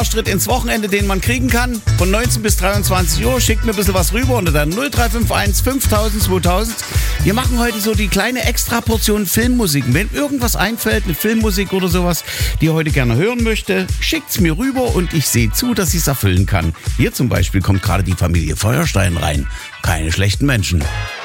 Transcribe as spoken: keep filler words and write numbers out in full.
Schritt ins Wochenende, den man kriegen kann. Von neunzehn bis dreiundzwanzig Uhr. Schickt mir ein bisschen was rüber unter der null drei fünf eins fünftausend zweitausend. Wir machen heute so die kleine Extraportion Filmmusik. Wenn irgendwas einfällt, eine Filmmusik oder sowas, die ihr heute gerne hören möchte, schickt's mir rüber und ich sehe zu, dass ich es erfüllen kann. Hier zum Beispiel kommt gerade die Familie Feuerstein rein. Keine schlechten Menschen.